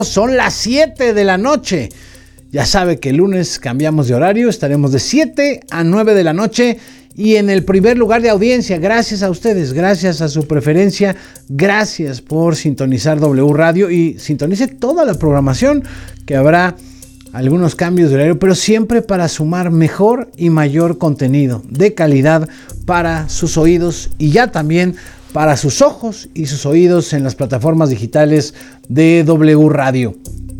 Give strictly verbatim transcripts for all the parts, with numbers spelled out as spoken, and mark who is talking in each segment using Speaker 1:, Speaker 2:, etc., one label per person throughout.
Speaker 1: Son las siete de la noche. Ya sabe que el lunes cambiamos de horario, estaremos de siete a nueve de la noche y en el primer lugar de audiencia. Gracias a ustedes, gracias a su preferencia, gracias por sintonizar W Radio y sintonice toda la programación, que habrá algunos cambios de horario, pero siempre para sumar mejor y mayor contenido de calidad para sus oídos y ya también para sus ojos y sus oídos en las plataformas digitales de W Radio.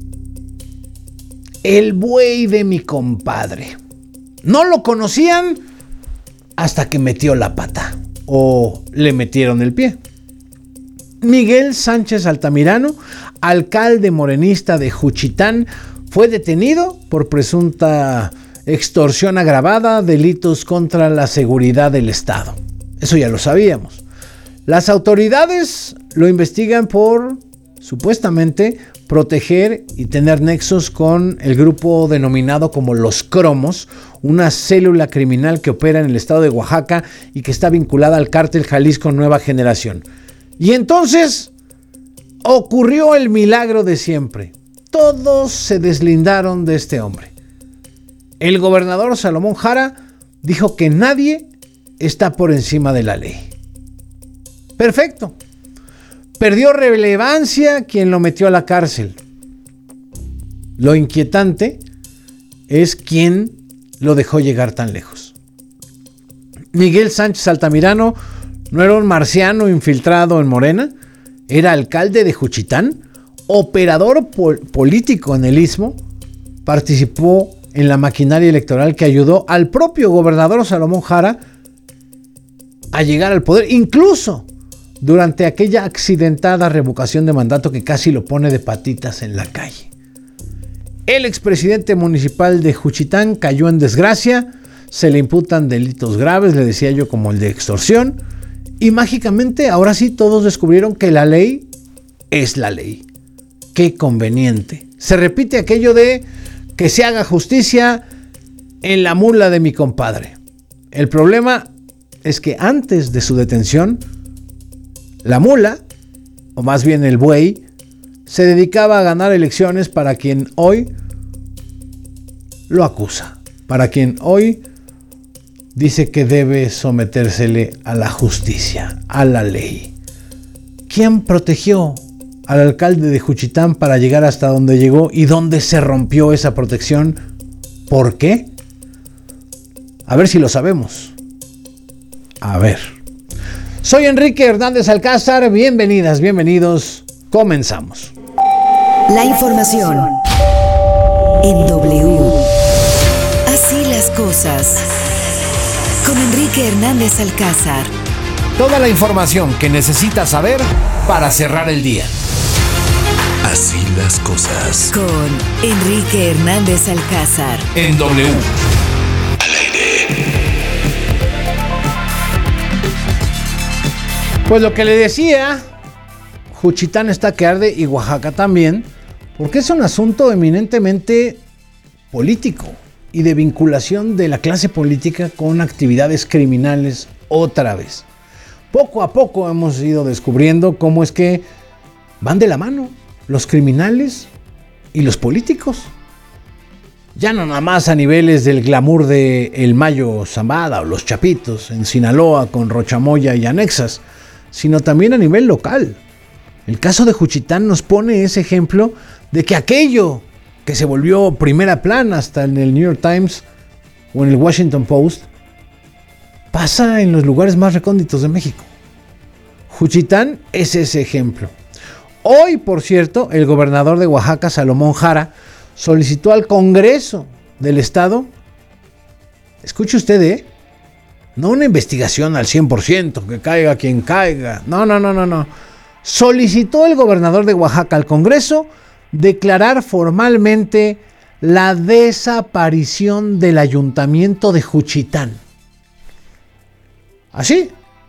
Speaker 1: El buey de mi compadre. No lo conocían hasta que metió la pata o le metieron el pie. Miguel Sánchez Altamirano, alcalde morenista de Juchitán, fue detenido por presunta extorsión agravada, delitos contra la seguridad del Estado. Eso ya lo sabíamos. Las autoridades lo investigan por, supuestamente, proteger y tener nexos con el grupo denominado como Los Cromos, una célula criminal que opera en el estado de Oaxaca y que está vinculada al cártel Jalisco Nueva Generación. Y entonces ocurrió el milagro de siempre. Todos se deslindaron de este hombre. El gobernador Salomón Jara dijo que nadie está por encima de la ley. Perfecto. Perdió relevancia quien lo metió a la cárcel. Lo inquietante es quién lo dejó llegar tan lejos. Miguel Sánchez Altamirano no era un marciano infiltrado en Morena, era alcalde de Juchitán, operador pol- político en el Istmo, participó en la maquinaria electoral que ayudó al propio gobernador Salomón Jara a llegar al poder, incluso durante aquella accidentada revocación de mandato que casi lo pone de patitas en la calle. El expresidente municipal de Juchitán cayó en desgracia, se le imputan delitos graves, le decía yo, como el de extorsión, y mágicamente ahora sí todos descubrieron que la ley es la ley. Qué conveniente. Se repite aquello de que se haga justicia en la mula de mi compadre. El problema es que antes de su detención, la mula, o más bien el buey, se dedicaba a ganar elecciones para quien hoy lo acusa, para quien hoy dice que debe sometérsele a la justicia, a la ley. ¿Quién protegió al alcalde de Juchitán para llegar hasta donde llegó y dónde se rompió esa protección? ¿Por qué? A ver si lo sabemos. A ver. Soy Enrique Hernández Alcázar, bienvenidas, bienvenidos, comenzamos.
Speaker 2: La información en W. Así las cosas. Con Enrique Hernández Alcázar.
Speaker 1: Toda la información que necesitas saber para cerrar el día.
Speaker 3: Así las cosas.
Speaker 2: Con Enrique Hernández Alcázar.
Speaker 3: En W.
Speaker 1: Pues lo que le decía, Juchitán está que arde y Oaxaca también, porque es un asunto eminentemente político y de vinculación de la clase política con actividades criminales otra vez. Poco a poco hemos ido descubriendo cómo es que van de la mano los criminales y los políticos. Ya no nada más a niveles del glamour de El Mayo Zambada o Los Chapitos en Sinaloa con Rochamoya y anexas, sino también a nivel local. El caso de Juchitán nos pone ese ejemplo de que aquello que se volvió primera plana hasta en el New York Times o en el Washington Post pasa en los lugares más recónditos de México. Juchitán es ese ejemplo. Hoy, por cierto, el gobernador de Oaxaca, Salomón Jara, solicitó al Congreso del Estado, escuche usted, ¿eh? No una investigación al cien por ciento, que caiga quien caiga. No, no, no, no, no. Solicitó el gobernador de Oaxaca al Congreso declarar formalmente la desaparición del ayuntamiento de Juchitán. ¿Así?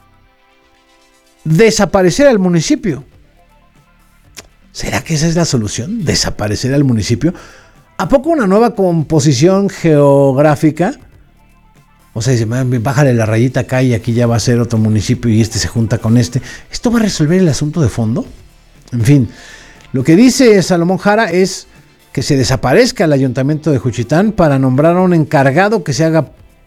Speaker 1: Desaparecer al municipio. ¿Será que esa es la solución? ¿Desaparecer al municipio? ¿A poco una nueva composición geográfica? O sea, dice, bájale la rayita acá y aquí ya va a ser otro municipio y este se junta con este. ¿Esto va a resolver el asunto de fondo? En fin, Lo que dice Salomón Jara es que se desaparezca el ayuntamiento de Juchitán para nombrar a un encargado que se haga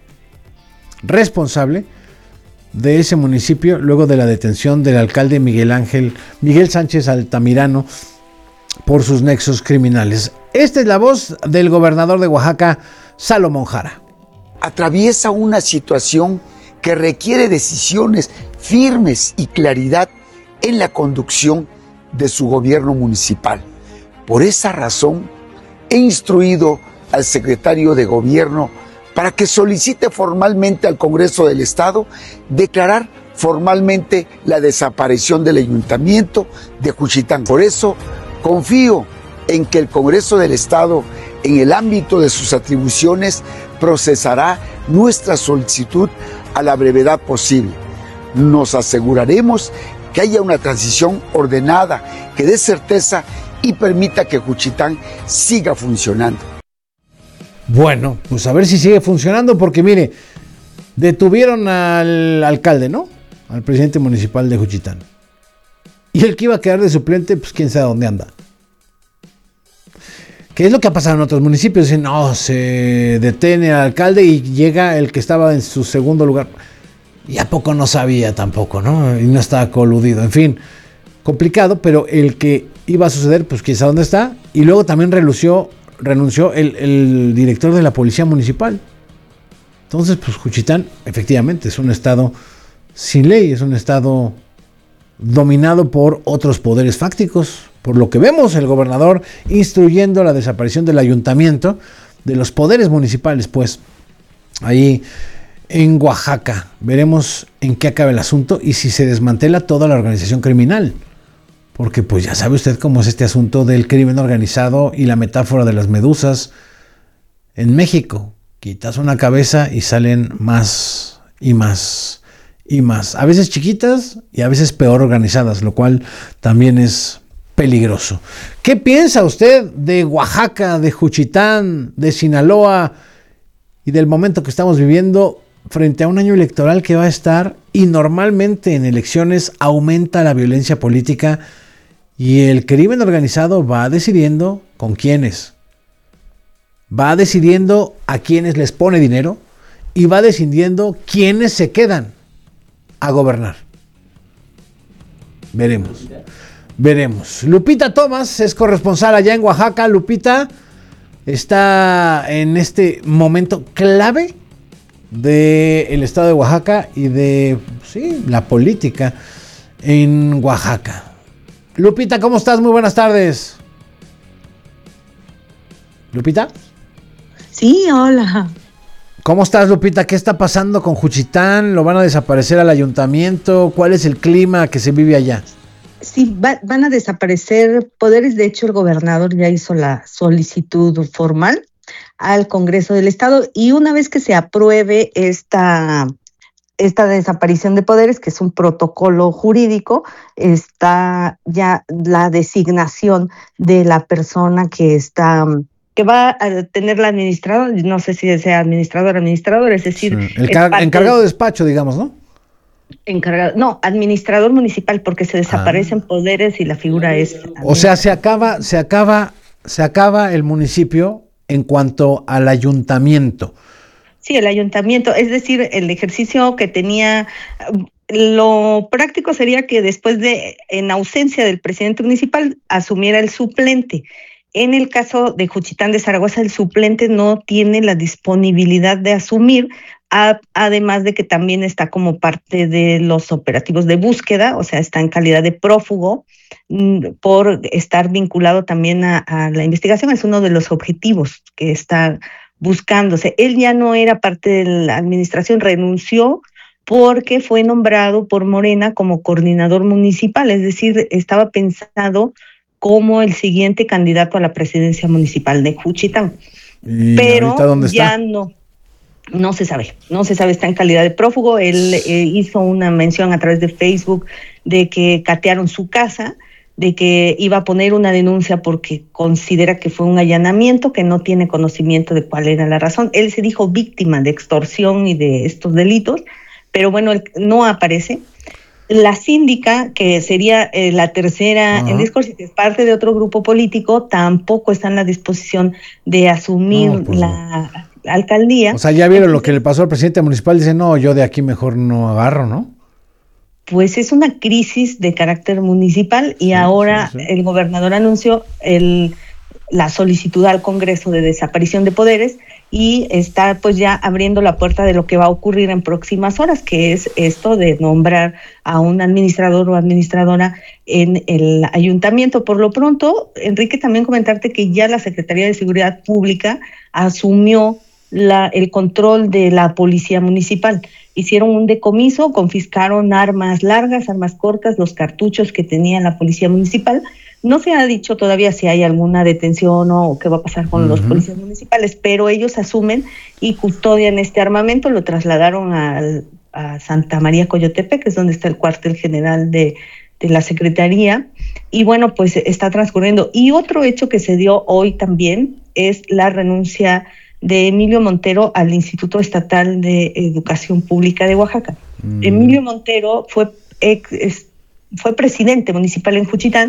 Speaker 1: responsable de ese municipio luego de la detención del alcalde Miguel Ángel Miguel Sánchez Altamirano por sus nexos criminales. Esta es la voz del gobernador de Oaxaca, Salomón Jara.
Speaker 4: Atraviesa una situación que requiere decisiones firmes y claridad en la conducción de su gobierno municipal. Por esa razón, he instruido al secretario de Gobierno para que solicite formalmente al Congreso del Estado declarar formalmente la desaparición del ayuntamiento de Juchitán. Por eso, confío en que el Congreso del Estado, en el ámbito de sus atribuciones, procesará nuestra solicitud a la brevedad posible. Nos aseguraremos que haya una transición ordenada, que dé certeza y permita que Juchitán siga funcionando.
Speaker 1: Bueno, pues a ver si sigue funcionando, porque mire, detuvieron al alcalde, ¿no? Al presidente municipal de Juchitán. Y el que iba a quedar de suplente, pues quién sabe dónde anda. ¿Qué es lo que ha pasado en otros municipios? Dicen, no, se detiene al alcalde y llega el que estaba en su segundo lugar. Y a poco no sabía tampoco, ¿no? Y no estaba coludido. En fin, complicado, pero el que iba a suceder, pues quién sabe dónde está. Y luego también renunció, renunció el, el director de la policía municipal. Entonces, pues Juchitán, efectivamente, es un estado sin ley, es un estado dominado por otros poderes fácticos. Por lo que vemos, el gobernador instruyendo la desaparición del ayuntamiento, de los poderes municipales, pues, ahí en Oaxaca. Veremos en qué acaba el asunto y si se desmantela toda la organización criminal. Porque pues ya sabe usted cómo es este asunto del crimen organizado y la metáfora de las medusas en México. Quitas una cabeza y salen más y más y más. A veces chiquitas y a veces peor organizadas, lo cual también es peligroso. ¿Qué piensa usted de Oaxaca, de Juchitán, de Sinaloa y del momento que estamos viviendo frente a un año electoral que va a estar, y normalmente en elecciones aumenta la violencia política y el crimen organizado va decidiendo con quiénes? Va decidiendo a quiénes les pone dinero y va decidiendo quiénes se quedan a gobernar. Veremos. Veremos. Lupita Tomás es corresponsal allá en Oaxaca. Lupita está en este momento clave del estado de Oaxaca y de sí, la política en Oaxaca. Lupita, ¿cómo estás? Muy buenas tardes. ¿Lupita?
Speaker 5: Sí, hola.
Speaker 1: ¿Cómo estás, Lupita? ¿Qué está pasando con Juchitán? ¿Lo van a desaparecer al ayuntamiento? ¿Cuál es el clima que se vive allá?
Speaker 5: Sí, va, van a desaparecer poderes. De hecho, el gobernador ya hizo la solicitud formal al Congreso del Estado y una vez que se apruebe esta, esta desaparición de poderes, que es un protocolo jurídico, está ya la designación de la persona que está que va a tener la administradora, no sé si sea administrador o administrador, es decir...
Speaker 1: Sí. El car- encargado de despacho, digamos, ¿no?
Speaker 5: Encargado, no, administrador municipal, porque se desaparecen ah. poderes y la figura es...
Speaker 1: O sea, se acaba, se acaba, se acaba el municipio en cuanto al ayuntamiento.
Speaker 5: Sí, el ayuntamiento, es decir, el ejercicio que tenía... Lo práctico sería que después de, en ausencia del presidente municipal, asumiera el suplente. En el caso de Juchitán de Zaragoza, el suplente no tiene la disponibilidad de asumir, a, además de que también está como parte de los operativos de búsqueda, o sea, está en calidad de prófugo, por estar vinculado también a, a la investigación. Es uno de los objetivos que está buscándose. Él ya no era parte de la administración, renunció porque fue nombrado por Morena como coordinador municipal, es decir, estaba pensado como el siguiente candidato a la presidencia municipal de Juchitán. Pero ¿dónde está? Ya no, no se sabe, no se sabe, está en calidad de prófugo. Él eh, hizo una mención a través de Facebook de que catearon su casa, de que iba a poner una denuncia porque considera que fue un allanamiento, que no tiene conocimiento de cuál era la razón. Él se dijo víctima de extorsión y de estos delitos, pero bueno, él no aparece. La síndica, que sería eh, la tercera uh-huh. en discurso, que es parte de otro grupo político, tampoco está en la disposición de asumir no, pues la no. alcaldía.
Speaker 1: O sea, ya vieron Entonces, lo que le pasó al presidente municipal, dice, no, yo de aquí mejor no agarro, ¿no?
Speaker 5: Pues es una crisis de carácter municipal y sí, ahora sí, sí. el gobernador anunció el, la solicitud al Congreso de desaparición de poderes y está pues ya abriendo la puerta de lo que va a ocurrir en próximas horas, que es esto de nombrar a un administrador o administradora en el ayuntamiento. Por lo pronto, Enrique, también comentarte que ya la Secretaría de Seguridad Pública asumió la, el control de la policía municipal. Hicieron un decomiso, confiscaron armas largas, armas cortas, los cartuchos que tenía la policía municipal. No se ha dicho todavía si hay alguna detención o qué va a pasar con uh-huh. los policías municipales, pero ellos asumen y custodian este armamento, lo trasladaron a, a Santa María Coyotepec, que es donde está el cuartel general de, de la Secretaría, y bueno, pues está transcurriendo. Y otro hecho que se dio hoy también es la renuncia de Emilio Montero al Instituto Estatal de Educación Pública de Oaxaca. Uh-huh. Emilio Montero fue, ex, fue presidente municipal en Juchitán.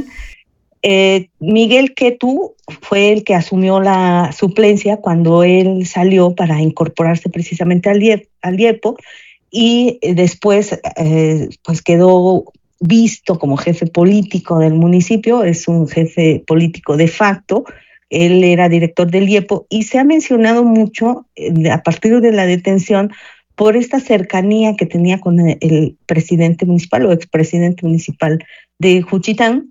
Speaker 5: Eh, Miguel Quetú fue el que asumió la suplencia cuando él salió para incorporarse precisamente al, IEP, al IEPO y después eh, pues quedó visto como jefe político del municipio, es un jefe político de facto. Él era director del IEPO y se ha mencionado mucho eh, a partir de la detención por esta cercanía que tenía con el, el presidente municipal o expresidente municipal de Juchitán.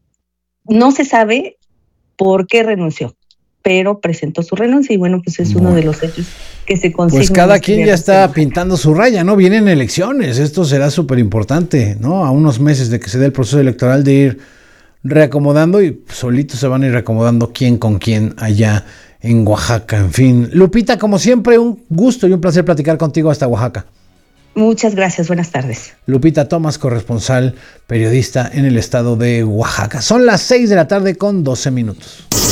Speaker 5: No se sabe por qué renunció, pero presentó su renuncia y bueno, pues es bueno. uno de los hechos que se consigna.
Speaker 1: Pues cada quien ya está pintando su raya, ¿no? Vienen elecciones, esto será súper importante, ¿no? A unos meses de que se dé el proceso electoral de ir reacomodando y solitos se van a ir reacomodando quién con quién allá en Oaxaca, en fin. Lupita, como siempre, un gusto y un placer platicar contigo hasta Oaxaca.
Speaker 5: Muchas gracias, buenas tardes.
Speaker 1: Lupita Thomas, corresponsal, periodista en el estado de Oaxaca. Son las seis de la tarde con doce minutos.